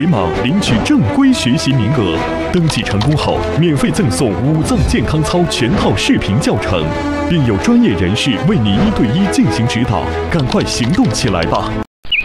码领取正规学习名额，登记成功后免费赠送5脏健康操全套视频教程，并有专业人士为你1对1进行指导，赶快行动起来吧！